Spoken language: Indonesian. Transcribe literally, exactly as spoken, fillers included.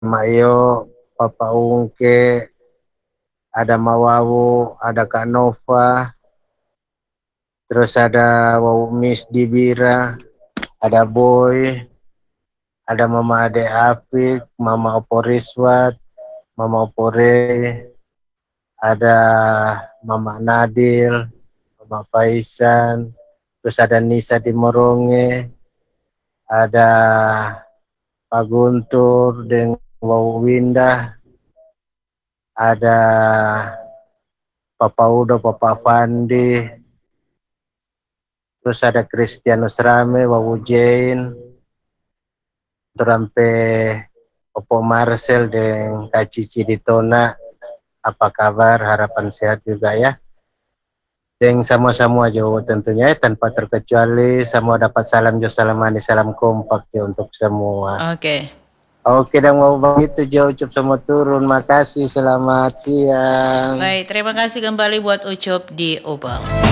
Mayo, Papa Ungke, ada Mawawu, ada Kak Nova, terus ada Wawu Miss Dibira, ada Boy, ada Mama Ade Afik, Mama Oporiswat, Mama Opore, ada Mama Nadil, Mama Faisan, terus ada Nisa di Moronge, ada Pak Guntur dengan Wawu Windah, ada Papa Udo, Papa Fandi, terus ada Christianus Rame, Wawu Jane, Terampe Opo Marcel dengan Kak Cici Ditona, apa kabar, harapan sehat juga ya. Dan sama-sama aja tentunya ya, tanpa terkecuali semua dapat salam jo salam manis, salam kompak ya untuk semua. Oke. Oke, dan mau begitu jauh ucup semua turun. Makasih, selamat siang. Baik, terima kasih kembali buat Ucup di Obal.